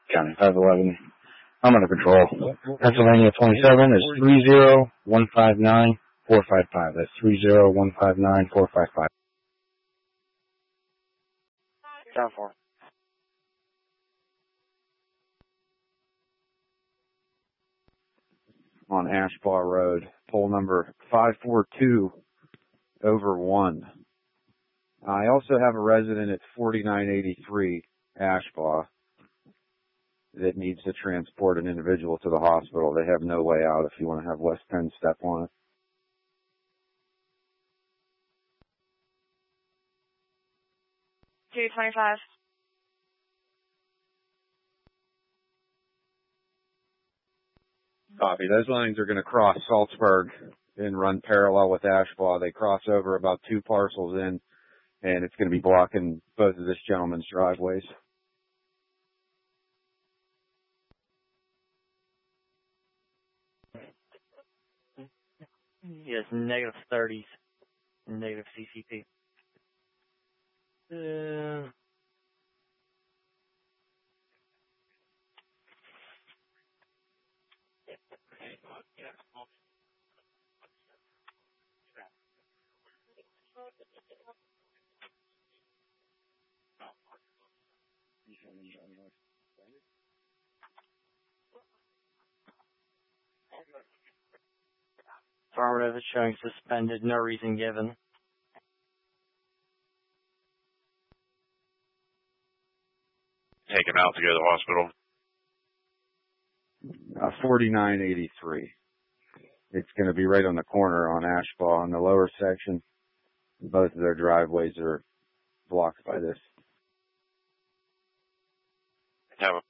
County 511. I'm under control. Pennsylvania 27 is 30159-455. That's 30159-455. Down 4. On Ashbaugh Road, pole number 542/1. I also have a resident at 4983 Ashbaugh that needs to transport an individual to the hospital. They have no way out if you want to have West 10 step on it. $225. Copy. Those lines are going to cross Salzburg and run parallel with Ashbaugh. They cross over about 2 parcels in, and it's going to be blocking both of this gentleman's driveways. Yes, negative 30s, negative CCP. Affirmative is showing suspended, no reason given. Take him out to go to the hospital. 4983. It's going to be right on the corner on Ashbaugh in the lower section. Both of their driveways are blocked by this. Have a